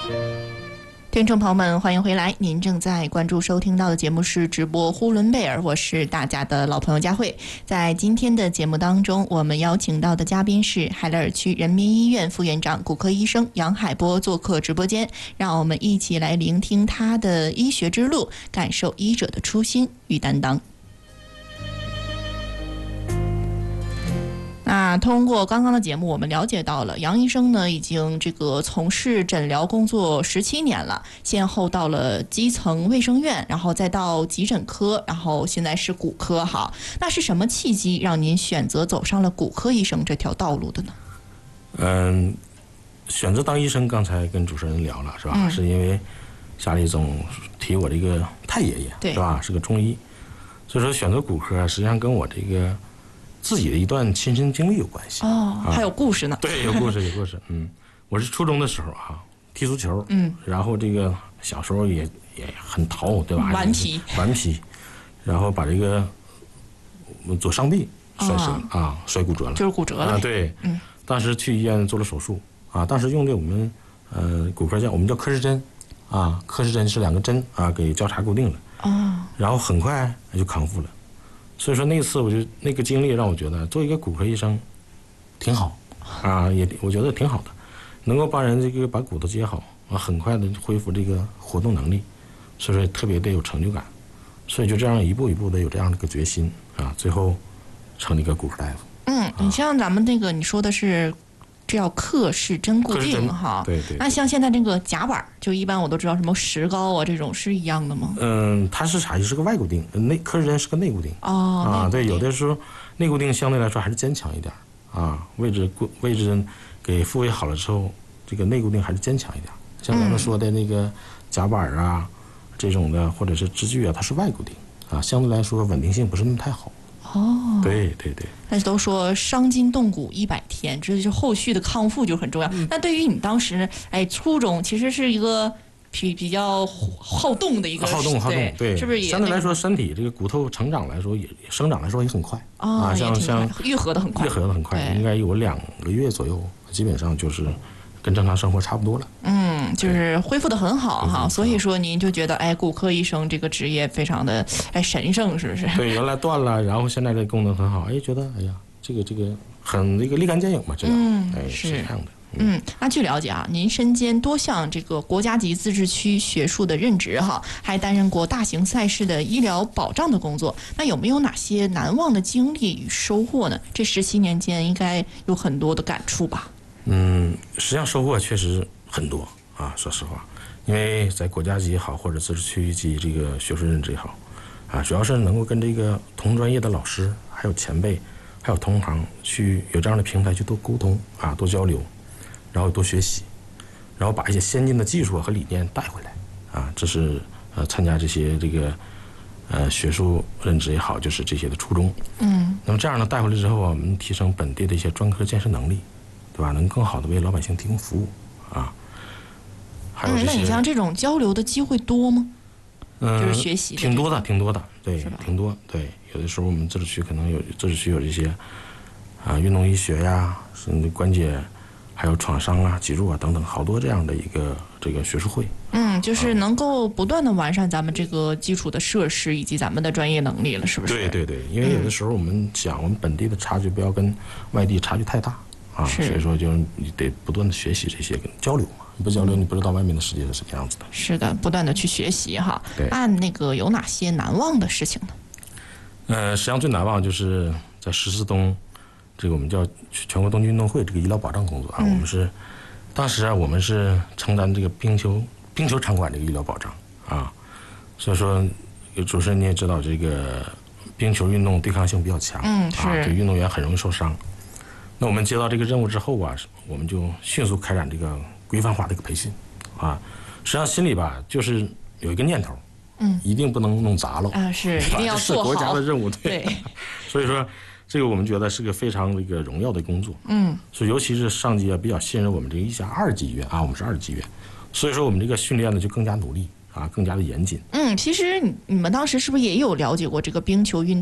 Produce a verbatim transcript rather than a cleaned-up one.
听众朋友们，欢迎回来！您正在关注收听到的节目是直播呼伦贝尔，我是大家的老朋友佳慧。在今天的节目当中，我们邀请到的嘉宾是海勒尔区人民医院副院长、骨科医生杨海波做客直播间，让我们一起来聆听他的医学之路，感受医者的初心与担当。那通过刚刚的节目，我们了解到了杨医生呢，已经这个从事诊疗工作十七年了，先后到了基层卫生院，然后再到急诊科，然后现在是骨科哈。那是什么契机让您选择走上了骨科医生这条道路的呢？ 嗯，选择当医生，刚才跟主持人聊了是吧？嗯、是因为家里总提我这个太爷爷是吧？是个中医，所以说选择骨科实际上跟我这个自己的一段亲身经历有关系哦，啊、还有故事呢。 对，有故事，有故事。嗯，我是初中的时候啊，踢足球，嗯，然后这个小时候也也很淘，对吧？ 顽皮， 顽皮，然后把这个左上臂摔折、哦、啊，摔骨折了， 就是骨折了。 啊，对，嗯，当时去医院做了手术啊，当时用的我们呃骨科叫我们叫科氏针啊，科氏针是两个针啊给交叉固定了，哦，然后很快就康复了。所以说那次我就那个经历让我觉得做一个骨科医生挺好啊，也我觉得挺好的，能够帮人这个把骨头接好啊，很快的恢复这个活动能力，所以说特别的有成就感，所以就这样一步一步的有这样的一个决心啊，最后成了一个骨科大夫。 嗯，啊、你像咱们那个你说的是这叫克氏针固定哈， 对 对, 对。 那像现在这个夹板，就一般我都知道什么石膏啊这种是一样的吗？ 嗯，它是啥？也是个外固定，内克氏针是个内固定。 哦。 啊，对，有的时候内固定相对来说还是坚强一点啊，位置位置给复位好了之后，这个内固定还是坚强一点。像咱们说的那个夹板啊、嗯、这种的，或者是支具啊，它是外固定啊，相对来说稳定性不是那么太好。 哦， 对对对， 但是都说伤筋动骨一百天，这就后续的康复就很重要。嗯、那对于你当时，哎，初中其实是一个比比较好动的一个， 好动好动，对， 是不是也相对来说身体这个骨头成长来说也生长来说也很快、 哦、 啊，像像愈合的很快， 愈合的很快，应该有两个月左右，基本上就是跟正常生活差不多了。 嗯，就是恢复的很好哈，所以说您就觉得哎，骨科医生这个职业非常的哎神圣，是不是？ 对，原来断了，然后现在的功能很好，哎，觉得哎呀，这个这个很这个立竿见影嘛，这个， 嗯， 哎，是这样的。 嗯, 嗯，那据了解啊，您身兼多项这个国家级自治区学术的任职哈，还担任过大型赛事的医疗保障的工作。那有没有哪些难忘的经历与收获呢？这十七年间应该有很多的感触吧？ 嗯，实际上收获确实很多啊，说实话，因为在国家级也好，或者自治区级这个学术任职也好，啊，主要是能够跟这个同专业的老师、还有前辈、还有同行去有这样的平台去多沟通啊，多交流，然后多学习，然后把一些先进的技术和理念带回来啊，这是呃参加这些这个呃学术任职也好，就是这些的初衷。嗯，那么这样呢带回来之后啊，我们提升本地的一些专科建设能力。对吧？能更好的为老百姓提供服务啊。还有这些、 嗯，那你像这种交流的机会多吗？嗯，就是学习的挺多的，挺多的，对，挺多。对，有的时候我们自治区可能有自治区有这些啊，运动医学呀，甚至关节，还有创伤啊、脊柱啊等等，好多这样的一个这个学术会。 嗯，就是能够不断的完善咱们这个基础的设施以及咱们的专业能力了，是不是？ 对对对，因为有的时候我们讲，我们本地的差距不要跟外地差距太大。啊，所以说就是你得不断的学习这些跟交流嘛，你不交流你不知道外面的世界是什么样子的。 是的，不断的去学习哈。对，按那个有哪些难忘的事情呢？ 呃，实际上最难忘就是在十四冬，这个我们叫全国冬季运动会这个医疗保障工作啊，嗯、我们是当时啊我们是承担这个冰球冰球场馆这个医疗保障啊，所以说主持人你也知道这个冰球运动对抗性比较强， 嗯是， 啊，这运动员很容易受伤。那我们接到这个任务之后啊，我们就迅速开展这个规范化的一个培训，啊，实际上心里吧就是有一个念头，嗯，一定不能弄砸了啊，是一定要做好， 这是国家的任务， 对， 对所以说这个我们觉得是个非常这个荣耀的工作，嗯，所以尤其是上级啊比较信任我们这个一家二级医院啊，我们是二级医院，所以说我们这个训练呢就更加努力啊，更加的严谨。 嗯，其实你们当时是不是也有了解过这个冰球运动？